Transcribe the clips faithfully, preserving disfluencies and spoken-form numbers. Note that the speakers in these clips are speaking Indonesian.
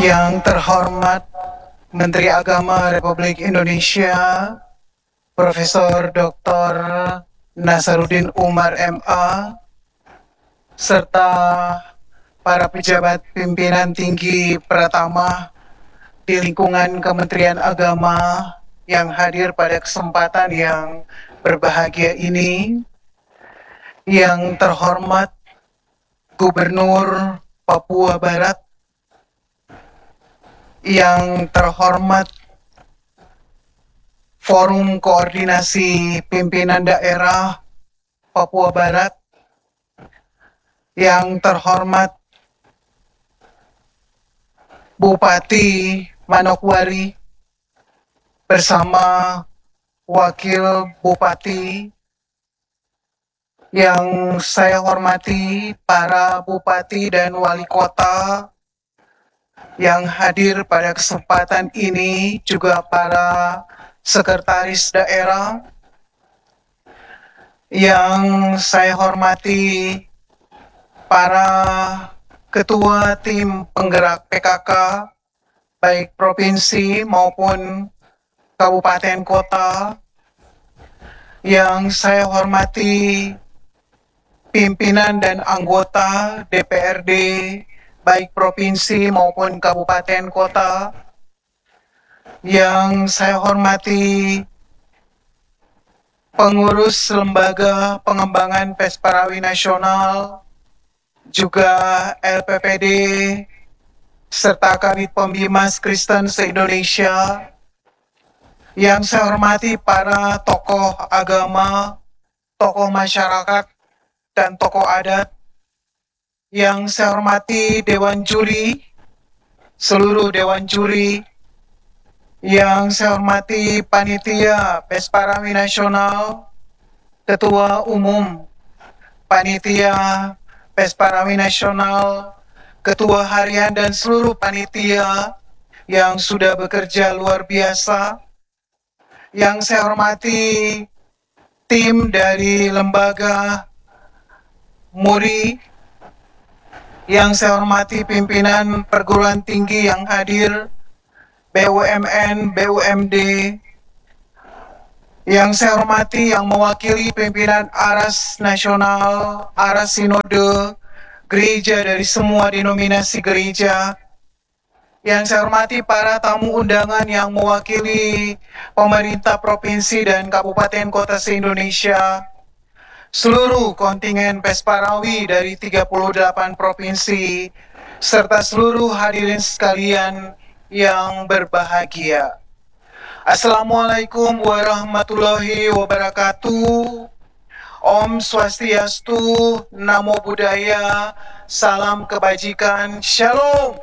Yang terhormat Menteri Agama Republik Indonesia, Profesor Doktor Nasaruddin Umar M A, serta para pejabat pimpinan tinggi Pratama di lingkungan Kementerian Agama yang hadir pada kesempatan yang berbahagia ini. Yang terhormat Gubernur Papua Barat, yang terhormat Forum Koordinasi Pimpinan Daerah Papua Barat, yang terhormat Bupati Manokwari bersama Wakil Bupati, yang saya hormati para Bupati dan Wali Kota yang hadir pada kesempatan ini, juga para sekretaris daerah, yang saya hormati para ketua tim penggerak P K K baik provinsi maupun kabupaten kota, yang saya hormati pimpinan dan anggota D P R D baik provinsi maupun kabupaten kota, yang saya hormati pengurus Lembaga Pengembangan Pesparawi Nasional, juga L P P D, serta Kabid Pembimas Kristen se-Indonesia, yang saya hormati para tokoh agama, tokoh masyarakat, dan tokoh adat, yang saya hormati Dewan Juri, seluruh Dewan Juri, yang saya hormati Panitia Pesparawi Nasional, Ketua Umum Panitia Pesparawi Nasional, Ketua Harian dan seluruh panitia yang sudah bekerja luar biasa, yang saya hormati tim dari lembaga Muri, yang saya hormati pimpinan perguruan tinggi yang hadir, B U M N, B U M D, yang saya hormati yang mewakili pimpinan Aras Nasional, Aras Sinode, gereja dari semua denominasi gereja, yang saya hormati para tamu undangan yang mewakili pemerintah provinsi dan kabupaten kota se-Indonesia, seluruh kontingen Pesparawi dari tiga puluh delapan provinsi, serta seluruh hadirin sekalian yang berbahagia. Assalamualaikum warahmatullahi wabarakatuh. Om Swastiastu, Namo Buddhaya, salam kebajikan, Shalom.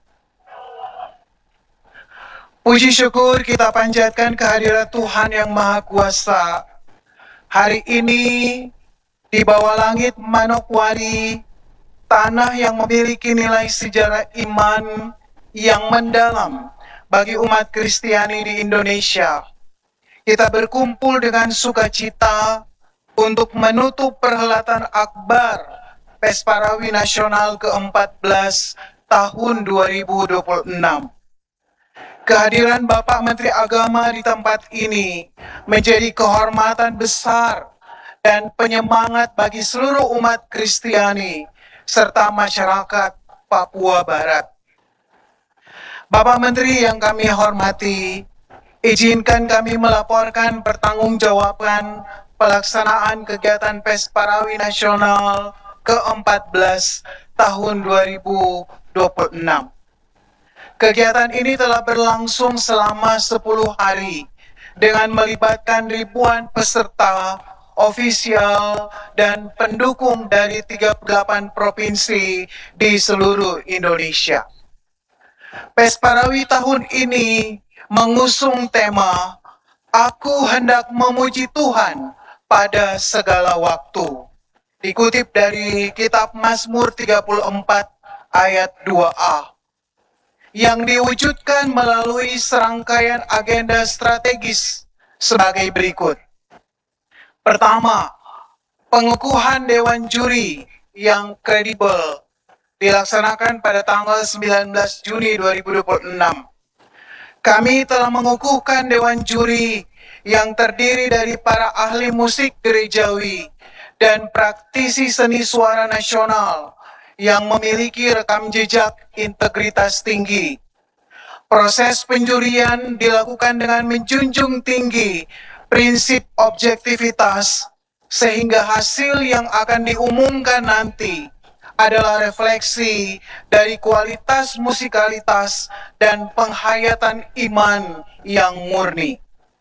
Puji syukur kita panjatkan kehadirat Tuhan yang Maha Kuasa. Hari ini di bawah langit Manokwari, tanah yang memiliki nilai sejarah iman yang mendalam bagi umat Kristiani di Indonesia, kita berkumpul dengan sukacita untuk menutup perhelatan akbar Pesparawi Nasional ke empat belas tahun dua ribu dua puluh enam. Kehadiran Bapak Menteri Agama di tempat ini menjadi kehormatan besar dan penyemangat bagi seluruh umat Kristiani serta masyarakat Papua Barat. Bapak Menteri yang kami hormati, izinkan kami melaporkan pertanggungjawaban pelaksanaan kegiatan Pesparawi Nasional ke empat belas tahun dua ribu dua puluh enam. Kegiatan ini telah berlangsung selama sepuluh hari dengan melibatkan ribuan peserta, ofisial, dan pendukung dari tiga puluh delapan provinsi di seluruh Indonesia. Pesparawi tahun ini mengusung tema Aku Hendak Memuji Tuhan pada Segala Waktu, dikutip dari kitab Mazmur tiga puluh empat ayat dua a, yang diwujudkan melalui serangkaian agenda strategis sebagai berikut. Pertama, pengukuhan Dewan Juri yang kredibel dilaksanakan pada tanggal sembilan belas Juni dua ribu dua puluh enam. Kami telah mengukuhkan Dewan Juri yang terdiri dari para ahli musik gerejawi dan praktisi seni suara nasional yang memiliki rekam jejak integritas tinggi. Proses penjurian dilakukan dengan menjunjung tinggi prinsip objektivitas, sehingga hasil yang akan diumumkan nanti adalah refleksi dari kualitas musikalitas dan penghayatan iman yang murni.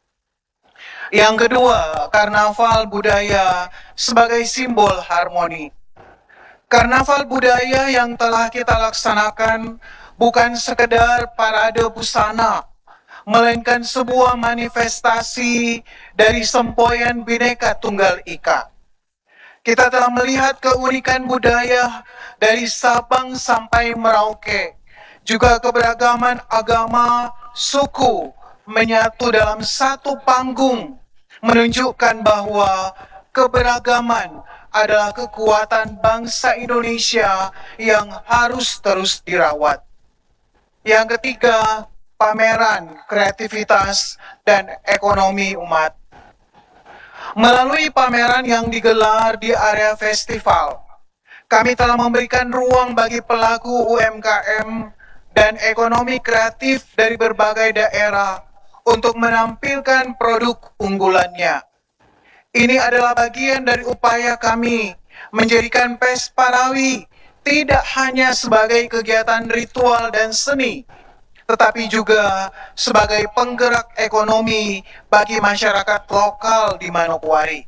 Yang kedua, karnaval budaya sebagai simbol harmoni. Karnaval budaya yang telah kita laksanakan bukan sekedar parade busana, melainkan sebuah manifestasi dari semboyan Bhinneka Tunggal Ika. Kita telah melihat keunikan budaya dari Sabang sampai Merauke, juga keberagaman agama, suku, menyatu dalam satu panggung, menunjukkan bahwa keberagaman adalah kekuatan bangsa Indonesia yang harus terus dirawat. Yang ketiga, pameran kreativitas dan ekonomi umat. Melalui pameran yang digelar di area festival, kami telah memberikan ruang bagi pelaku U M K M dan ekonomi kreatif dari berbagai daerah untuk menampilkan produk unggulannya. Ini adalah bagian dari upaya kami menjadikan Pes Parawi tidak hanya sebagai kegiatan ritual dan seni, tetapi juga sebagai penggerak ekonomi bagi masyarakat lokal di Manokwari.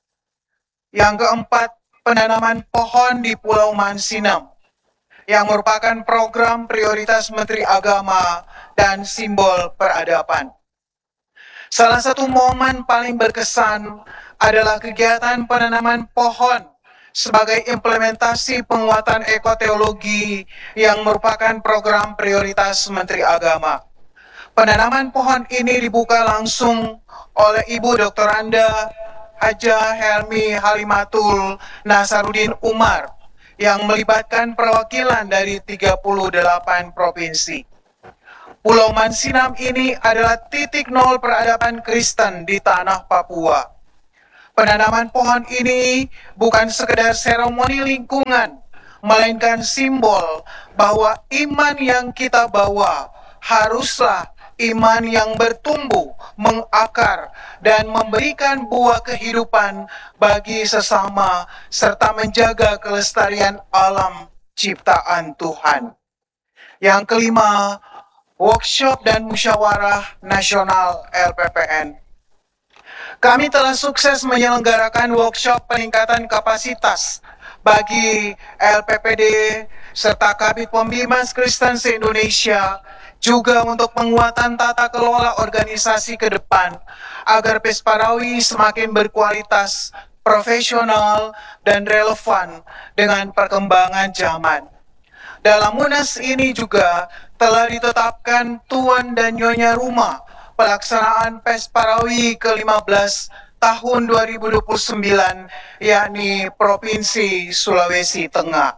Yang keempat, penanaman pohon di Pulau Mansinam, yang merupakan program prioritas Menteri Agama dan simbol peradaban. Salah satu momen paling berkesan adalah kegiatan penanaman pohon sebagai implementasi penguatan ekoteologi yang merupakan program prioritas Menteri Agama. Penanaman pohon ini dibuka langsung oleh Ibu Doktor Anda Hajah Helmi Halimatul Nasaruddin Umar yang melibatkan perwakilan dari tiga puluh delapan provinsi. Pulau Mansinam ini adalah titik nol peradaban Kristen di tanah Papua. Penanaman pohon ini bukan sekedar seremoni lingkungan, melainkan simbol bahwa iman yang kita bawa haruslah iman yang bertumbuh, mengakar, dan memberikan buah kehidupan bagi sesama, serta menjaga kelestarian alam ciptaan Tuhan. Yang kelima, workshop dan musyawarah nasional L P P N. Kami telah sukses menyelenggarakan workshop peningkatan kapasitas bagi L P P D serta Kabid Pembimas Kristen se-Indonesia, juga untuk penguatan tata kelola organisasi ke depan agar Pes Parawi semakin berkualitas, profesional, dan relevan dengan perkembangan zaman. Dalam Munas ini juga telah ditetapkan Tuan dan Nyonya Rumah pelaksanaan Pes Parawi ke lima belas tahun dua ribu dua puluh sembilan, yakni Provinsi Sulawesi Tengah.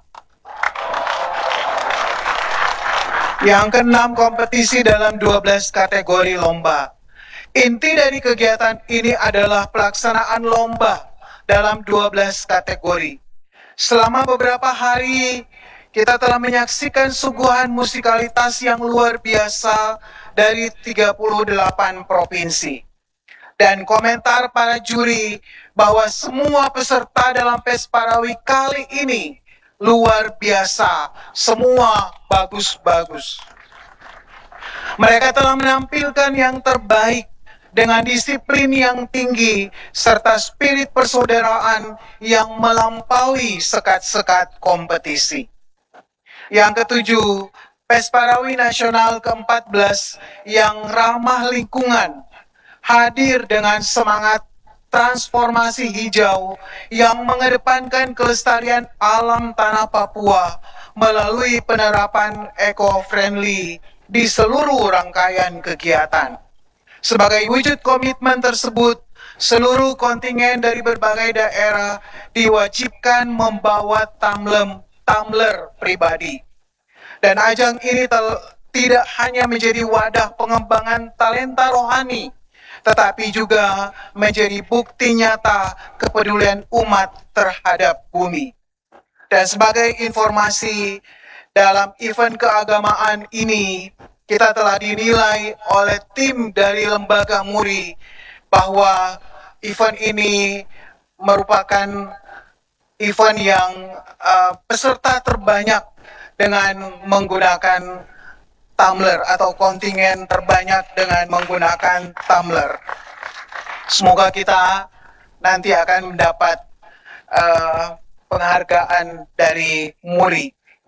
Yang keenam, kompetisi dalam dua belas kategori lomba. Inti dari kegiatan ini adalah pelaksanaan lomba dalam dua belas kategori. Selama beberapa hari, kita telah menyaksikan suguhan musikalitas yang luar biasa dari tiga puluh delapan provinsi. Dan komentar para juri bahwa semua peserta dalam Pes Parawi kali ini luar biasa, semua bagus-bagus. Mereka telah menampilkan yang terbaik dengan disiplin yang tinggi serta spirit persaudaraan yang melampaui sekat-sekat kompetisi. Yang ketujuh, Pes Parawi Nasional ke empat belas yang ramah lingkungan, hadir dengan semangat transformasi hijau yang mengedepankan kelestarian alam tanah Papua melalui penerapan eco-friendly di seluruh rangkaian kegiatan. Sebagai wujud komitmen tersebut, seluruh kontingen dari berbagai daerah diwajibkan membawa tamlem tumbler pribadi. Dan ajang ini tidak hanya menjadi wadah pengembangan talenta rohani, tetapi juga menjadi bukti nyata kepedulian umat terhadap bumi. Dan sebagai informasi, dalam event keagamaan ini, kita telah dinilai oleh tim dari Lembaga Muri bahwa event ini merupakan event yang uh, peserta terbanyak dengan menggunakan tumbler atau kontingen terbanyak dengan menggunakan tumbler. Semoga kita nanti akan mendapat uh, penghargaan dari Muri.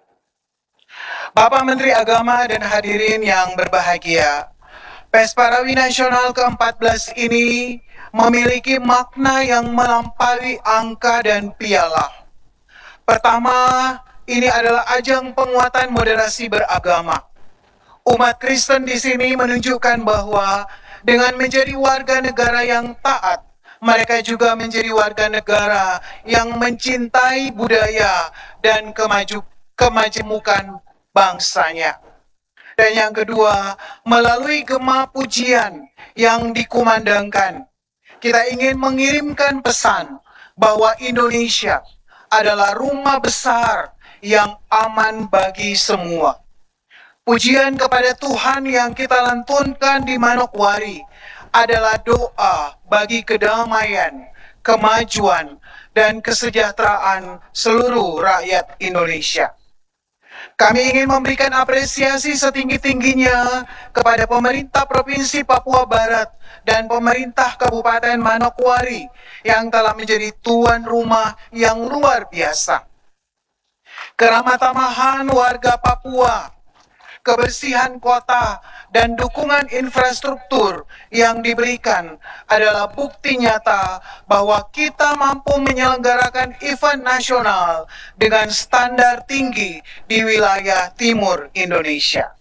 Bapak Menteri Agama dan hadirin yang berbahagia, Pesparawi Nasional ke empat belas ini memiliki makna yang melampaui angka dan piala. Pertama, ini adalah ajang penguatan moderasi beragama. Umat Kristen di sini menunjukkan bahwa dengan menjadi warga negara yang taat, mereka juga menjadi warga negara yang mencintai budaya dan kemaju, kemajemukan bangsanya. Dan yang kedua, melalui gema pujian yang dikumandangkan, kita ingin mengirimkan pesan bahwa Indonesia adalah rumah besar yang aman bagi semua. Pujian kepada Tuhan yang kita lantunkan di Manokwari adalah doa bagi kedamaian, kemajuan, dan kesejahteraan seluruh rakyat Indonesia. Kami ingin memberikan apresiasi setinggi-tingginya kepada pemerintah Provinsi Papua Barat dan pemerintah Kabupaten Manokwari yang telah menjadi tuan rumah yang luar biasa. Keramah tamahan warga Papua, kebersihan kota, dan dukungan infrastruktur yang diberikan adalah bukti nyata bahwa kita mampu menyelenggarakan event nasional dengan standar tinggi di wilayah timur Indonesia.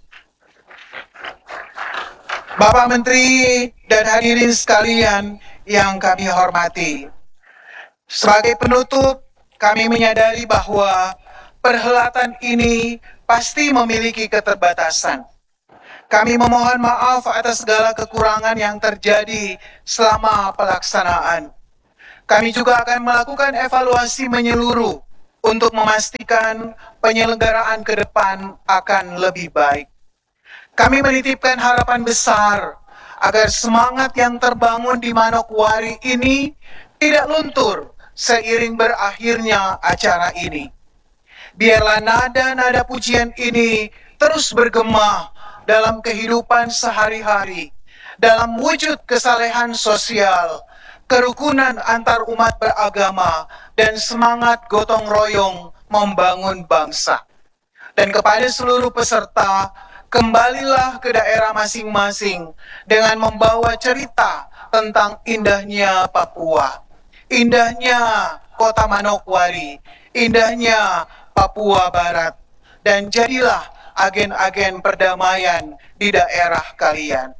Bapak Menteri dan hadirin sekalian yang kami hormati, sebagai penutup, kami menyadari bahwa perhelatan ini pasti memiliki keterbatasan. Kami memohon maaf atas segala kekurangan yang terjadi selama pelaksanaan. Kami juga akan melakukan evaluasi menyeluruh untuk memastikan penyelenggaraan ke depan akan lebih baik. Kami menitipkan harapan besar agar semangat yang terbangun di Manokwari ini tidak luntur seiring berakhirnya acara ini. Biarlah nada-nada pujian ini terus bergema dalam kehidupan sehari-hari, dalam wujud kesalehan sosial, kerukunan antar umat beragama, dan semangat gotong royong membangun bangsa. Dan kepada seluruh peserta, kembalilah ke daerah masing-masing dengan membawa cerita tentang indahnya Papua, indahnya kota Manokwari, indahnya Papua Barat, dan jadilah agen-agen perdamaian di daerah kalian.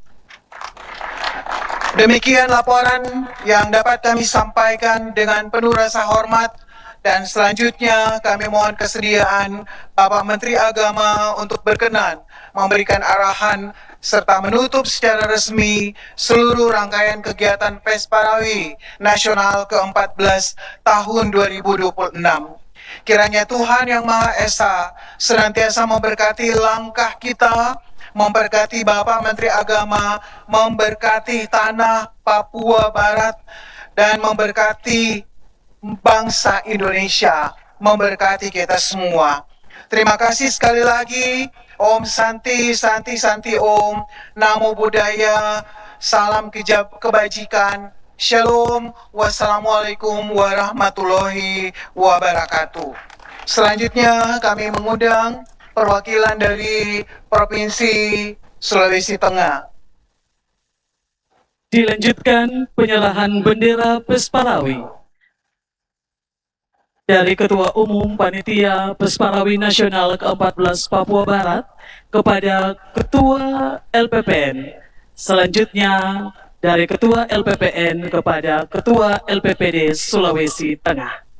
Demikian laporan yang dapat kami sampaikan dengan penuh rasa hormat, dan selanjutnya kami mohon kesediaan Bapak Menteri Agama untuk berkenan memberikan arahan serta menutup secara resmi seluruh rangkaian kegiatan Pesparawi Nasional ke empat belas tahun dua ribu dua puluh enam. Kiranya Tuhan Yang Maha Esa senantiasa memberkati langkah kita, memberkati Bapak Menteri Agama, memberkati tanah Papua Barat, dan memberkati bangsa Indonesia, memberkati kita semua. Terima kasih sekali lagi. Om Santi, Santi, Santi Om. Namo Buddhaya. Salam kejab kebajikan. Shalom, wassalamualaikum warahmatullahi wabarakatuh. Selanjutnya kami mengundang perwakilan dari Provinsi Sulawesi Tengah. Dilanjutkan penyerahan bendera Pesparawi dari Ketua Umum Panitia Pesparawi Nasional ke empat belas Papua Barat kepada Ketua L P P N. Selanjutnya dari Ketua L P P N kepada Ketua L P P D Sulawesi Tengah.